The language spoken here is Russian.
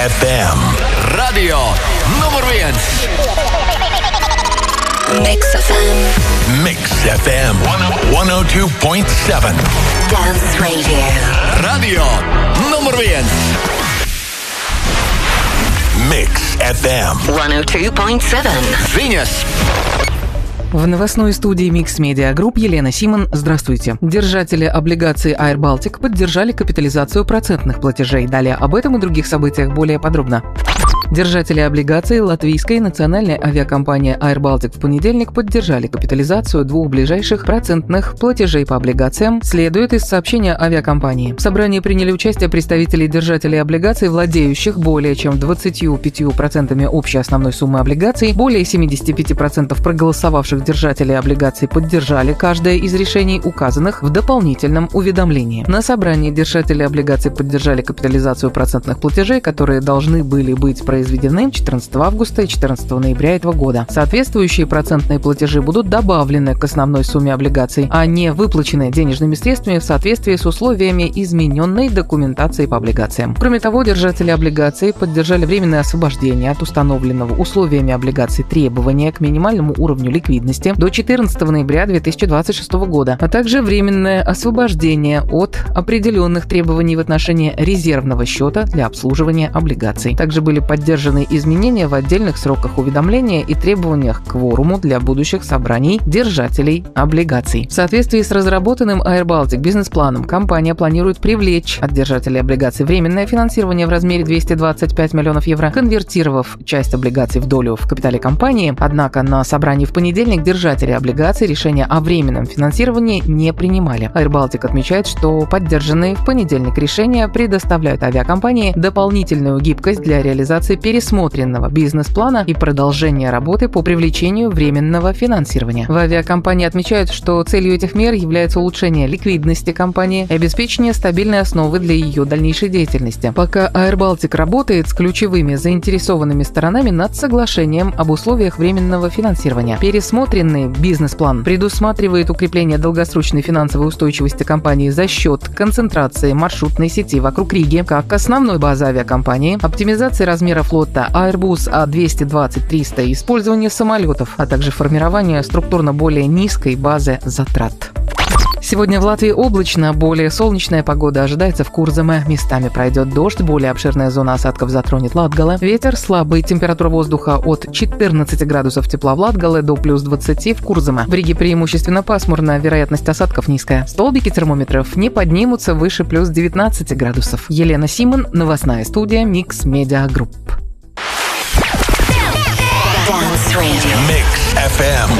FM. Radio numur 1. Mix FM. Mix FM 102.7. Dance Radio. Radio numur 1. Mix FM 102.7. Viņas. В новостной студии Mix Media Group Елена Симон. Здравствуйте. Держатели облигаций Air Baltic поддержали капитализацию процентных платежей. Далее об этом и других событиях более подробно. Держатели облигаций латвийской национальной авиакомпании Air Baltic в понедельник поддержали капитализацию двух ближайших процентных платежей по облигациям, следует из сообщения авиакомпании. В собрании приняли участие представители держателей облигаций, владеющих более чем 25% общей основной суммы облигаций. Более 75% проголосовавших держателей облигаций поддержали каждое из решений, указанных в дополнительном уведомлении. На собрании держатели облигаций поддержали капитализацию процентных платежей, которые должны были быть произведены 14 августа и 14 ноября этого года. Соответствующие процентные платежи будут добавлены к основной сумме облигаций, а не выплачены денежными средствами в соответствии с условиями измененной документации по облигациям. Кроме того, держатели облигаций поддержали временное освобождение от установленного условиями облигаций требования к минимальному уровню ликвидности до 14 ноября 2026 года, а также временное освобождение от определенных требований в отношении резервного счета для обслуживания облигаций. Также были поддержаны изменения в отдельных сроках уведомления и требованиях к кворуму для будущих собраний держателей облигаций. В соответствии с разработанным Air Baltic бизнес-планом компания планирует привлечь от держателей облигаций временное финансирование в размере 225 миллионов евро, конвертировав часть облигаций в долю в капитале компании. Однако на собрании в понедельник держатели облигаций решения о временном финансировании не принимали. Air Baltic отмечает, что поддержанные в понедельник решения предоставляют авиакомпании дополнительную гибкость для реализации пересмотренного бизнес-плана и продолжения работы по привлечению временного финансирования. В авиакомпании отмечают, что целью этих мер является улучшение ликвидности компании и обеспечение стабильной основы для ее дальнейшей деятельности. Пока Air Baltic работает с ключевыми заинтересованными сторонами над соглашением об условиях временного финансирования. Пересмотренный бизнес-план предусматривает укрепление долгосрочной финансовой устойчивости компании за счет концентрации маршрутной сети вокруг Риги как основной базы авиакомпании, оптимизации размера флота Airbus A220-300 и использование самолетов, а также формирование структурно более низкой базы затрат. Сегодня в Латвии облачно, более солнечная погода ожидается в Курземе. Местами пройдет дождь, более обширная зона осадков затронет Латгале. Ветер слабый, температура воздуха от 14 градусов тепла в Латгале до плюс 20 в Курземе. В Риге преимущественно пасмурно, вероятность осадков низкая. Столбики термометров не поднимутся выше плюс 19 градусов. Елена Симон, новостная студия Mix Media Group. Mix FM